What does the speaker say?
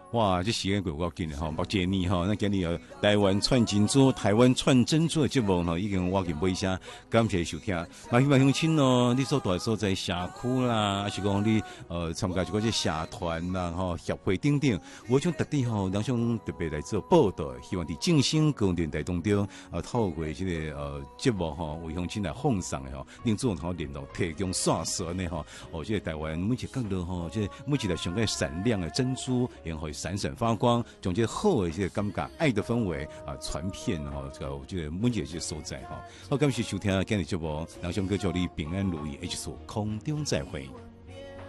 哇，这时间过够紧的吼，目前呢吼，咱今日台湾串珍珠、台湾串珍珠的节目吼，已经我给尾声，感谢收听。嘛，希望乡亲哦，你所在所在社区啦，还是讲你参加一个这社团啦吼，协会等等，我想特地吼，咱想特别来做报道，希望伫正声高电台当中透过这个节目吼，为乡亲来奉上的吼，令做好联络，提供线索呢吼，这个台湾每一个角落吼，这每一个上个闪亮的珍珠，然后闪闪发光，从这好的这个感觉、爱的氛围传遍这个每一个所在好，感谢收听今日节目，让上哥祝你平安如意，一起说空中再会。